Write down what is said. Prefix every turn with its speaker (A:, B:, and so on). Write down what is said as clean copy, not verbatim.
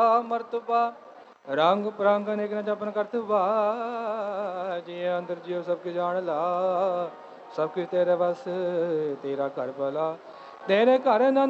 A: ਮਰਤਬਾ ਰੰਗ ਪ੍ਰੰਗ ਅਨੇਕ ਨ ਜਪਨ ਕਰਤਵਾ ਜੀ ਅੰਦਰ ਜੀਵ ਸਭ ਕੇ ਜਾਣ ਲਾ ਸਭ ਕੁਛ ਤੇਰੇ ਵਸ ਤੇਰਾ ਘਰ ਭਲਾ ਤੇਰੇ ਘਰ